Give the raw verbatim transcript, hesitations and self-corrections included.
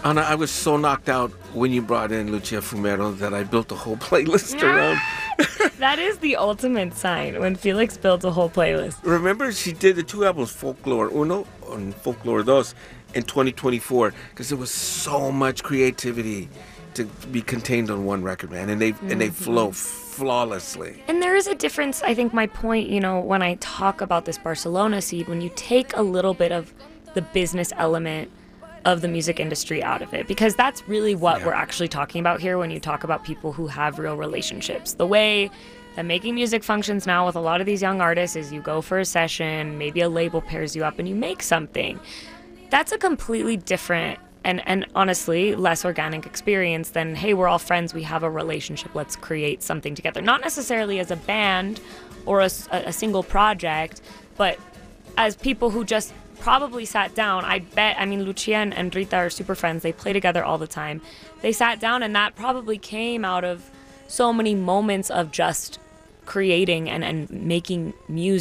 Ana, I was so knocked out when you brought in Lucia Fumero that I built a whole playlist around. That is the ultimate sign, when Felix builds a whole playlist. Remember, she did the two albums, Folklore Uno and Folklore Dos, in twenty twenty-four, because there was so much creativity to be contained on one record, man, and they mm-hmm. and they flow flawlessly. And there is a difference. I think my point, you know, when I talk about this Barcelona seed, when you take a little bit of the business element of the music industry out of it, because that's really what yeah. we're actually talking about here when you talk about people who have real relationships. The way that making music functions now with a lot of these young artists is you go for a session, maybe a label pairs you up and you make something. That's a completely different and, and honestly less organic experience than, hey, we're all friends, we have a relationship, let's create something together. Not necessarily as a band or a, a single project, but as people who just probably sat down. I bet, I mean, Lucia and Rita are super friends. They play together all the time. They sat down, and that probably came out of so many moments of just creating and, and making music.